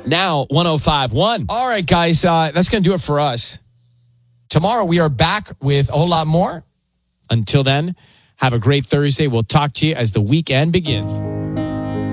now 105.1. All right, guys, that's going to do it for us. Tomorrow we are back with a whole lot more. Until then, have a great Thursday. We'll talk to you as the weekend begins.